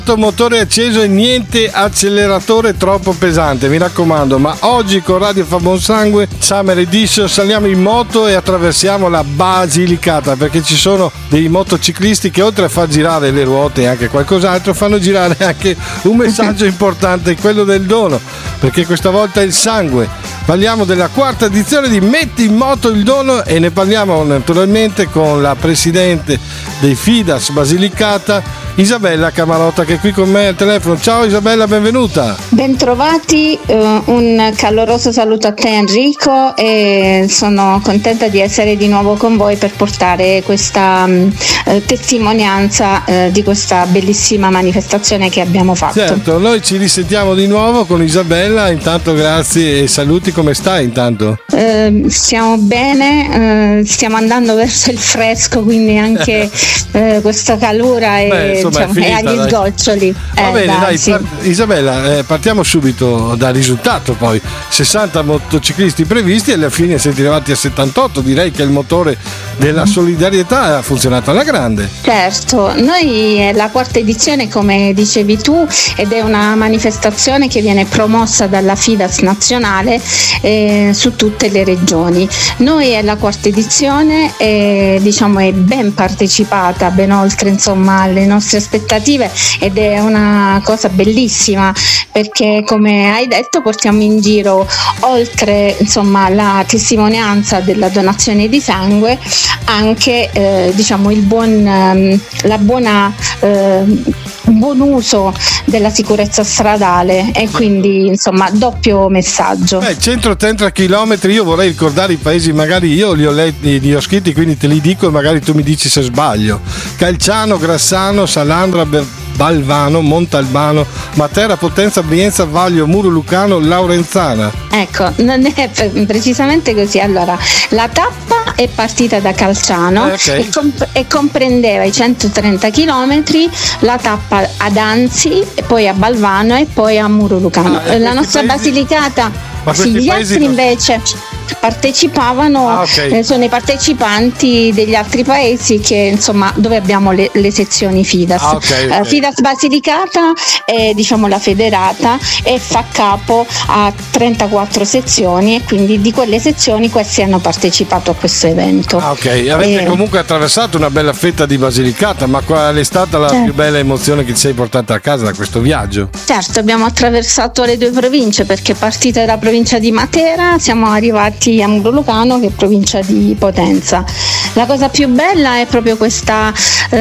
Motore acceso e niente acceleratore troppo pesante, mi raccomando. Ma oggi con Radio Fa Buon Sangue Summer Edition saliamo in moto e attraversiamo la Basilicata, perché ci sono dei motociclisti che oltre a far girare le ruote e anche qualcos'altro fanno girare anche un messaggio importante, quello del dono, perché questa volta è il sangue. Parliamo della quarta edizione di Metti in Moto il Dono e ne parliamo naturalmente con la presidente dei Fidas Basilicata, Isabella Camarotta, che è qui con me al telefono. Ciao Isabella, benvenuta. Bentrovati, un caloroso saluto a te Enrico, e sono contenta di essere di nuovo con voi per portare questa testimonianza di questa bellissima manifestazione che abbiamo fatto. Certo, noi ci risentiamo di nuovo con Isabella. Intanto grazie e saluti, come stai intanto? Stiamo bene, stiamo andando verso il fresco, quindi anche questa calura insomma, diciamo, è agli sgoccioli. Va bene, dai, sì. Isabella, partiamo subito dal risultato. Poi 60 motociclisti previsti e alla fine siete arrivati a 78. Direi che il motore della solidarietà ha funzionato alla grande. Certo, noi è la quarta edizione, come dicevi tu, ed è una manifestazione che viene promossa dalla Fidas nazionale su tutte le regioni. Noi è la quarta edizione e diciamo è ben partecipata, ben oltre insomma le nostre aspettative, ed è una cosa bellissima perché, come hai detto, portiamo in giro, oltre insomma la testimonianza della donazione di sangue, anche diciamo il buon uso della sicurezza stradale, e quindi insomma doppio messaggio. 130 chilometri. Io vorrei ricordare i paesi, magari io li ho scritti, quindi te li dico e magari tu mi dici se sbaglio. Calciano, Grassano, Salandra, Balvano, Montalbano, Matera, Potenza, Brienza, Vaglio, Muro Lucano, Laurenzana. Ecco, non è precisamente così. Allora, la tappa è partita da Calciano e comprendeva i 130 chilometri, la tappa ad Anzi, e poi a Balvano e poi a Muro Lucano. La nostra Basilicata. Sì, gli altri invece partecipavano, sono i partecipanti degli altri paesi che insomma dove abbiamo le sezioni Fidas. Fidas Basilicata è diciamo la federata e fa capo a 34 sezioni, e quindi di quelle sezioni questi hanno partecipato a questo evento. Avete comunque attraversato una bella fetta di Basilicata, ma qual è stata la più bella emozione che ti sei portata a casa da questo viaggio? Certo, abbiamo attraversato le due province, perché partita da provincia di Matera siamo arrivati a Muro Lucano, che è provincia di Potenza. La cosa più bella è proprio questa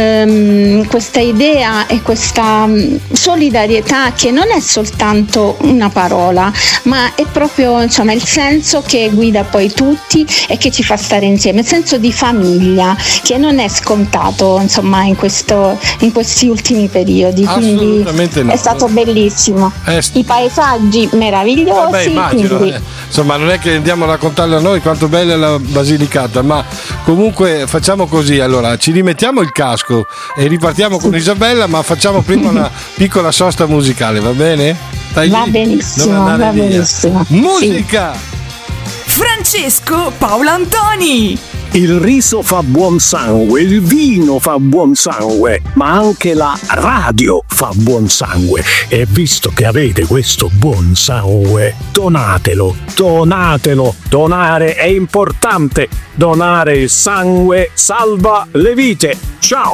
idea e questa solidarietà, che non è soltanto una parola, ma è proprio insomma il senso che guida poi tutti e che ci fa stare insieme, il senso di famiglia che non è scontato insomma in questi ultimi periodi. Quindi è stato bellissimo, i paesaggi meravigliosi. Immagino, insomma non è che andiamo a raccontarlo a noi quanto bella è la Basilicata, ma comunque facciamo così. Allora ci rimettiamo il casco e ripartiamo con Isabella, ma facciamo prima una piccola sosta musicale, va bene? Va benissimo. Musica! Francesco Paolo Antoni. Il riso fa buon sangue, il vino fa buon sangue, ma anche la radio fa buon sangue. E visto che avete questo buon sangue, donatelo. Donare è importante. Donare il sangue salva le vite. Ciao!